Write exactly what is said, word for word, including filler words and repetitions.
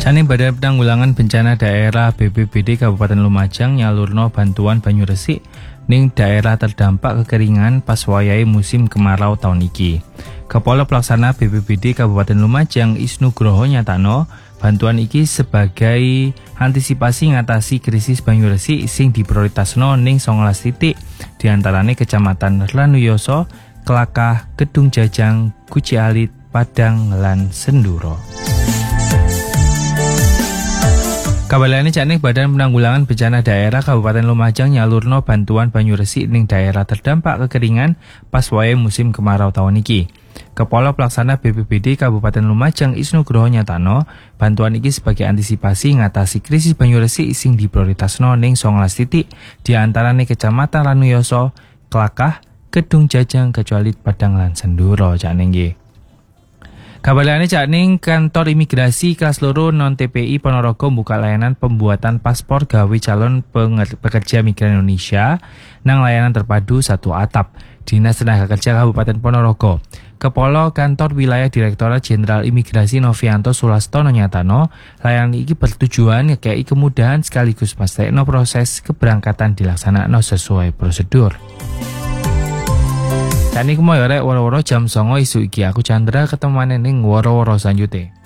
Jane Badan Penanggulangan Bencana Daerah B P B D Kabupaten Lumajang nyalurno bantuan banyu resik ning daerah terdampak kekeringan pas wayahe musim kemarau tahun iki. Kepala Pelaksana B P B D Kabupaten Lumajang Isnu Groho nyatakno bantuan iki sebagai antisipasi ngatasi krisis banyu resik sing diprioritasno ning songolas titik diantarane Kecamatan Ranuyoso, Klakah, Kedung Jajang, Guci Alit, Padang, lan Senduro. Kabalane Cakning Badan Penanggulangan Bencana Daerah Kabupaten Lumajang nyalurno bantuan banyu resik ning daerah terdampak kekeringan pas wae musim kemarau tahun iki. Kepala Pelaksana B P B D Kabupaten Lumajang Isnu Groho nyatano bantuan iki sebagai antisipasi ngatasi krisis banyu resik sing diprioritasno ning songolas titik diantarane Kecamatan Ranuyoso, Klakah, Kedung Jajang, Kecuali Padang, lan Senduro Cakning nggih. Kabalane Cakning Kantor Imigrasi kelas loro non T P I Ponorogo buka layanan pembuatan paspor gawe calon pekerja migran Indonesia nang layanan terpadu satu atap Dinas Tenaga Kerja Kabupaten Ponorogo. Kepala Kantor Wilayah Direktorat Jenderal Imigrasi Novianto Sulastono nyatano layanan iki bertujuan ngekei kemudahan sekaligus pastekno proses keberangkatan dilaksanakno sesuai prosedur. Tani kumoyo rek woro-woro jam songo isu iki aku Chandra ketemu ning woro-woro selanjutnya.